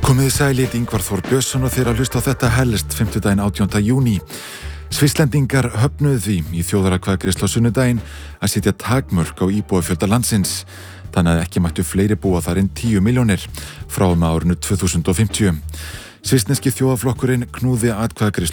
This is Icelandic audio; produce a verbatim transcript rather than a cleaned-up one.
Komiði sæl, Ingvar Þór Björnsson og þeir að hlusta á þetta helst fimmtudaginn átjánda júní. Svisslendingar höfnuðu því í þjóðaratkvæðagreiðslu á sunnudaginn að setja takmörk á íbúafjölda landsins. Þannig að ekki mættu fleiri búa þar en tíu milljónir frá og með árinu tvö þúsund og fimmtíu. Svissneski þjóðarflokkurinn knúði atkvæðagreiðslu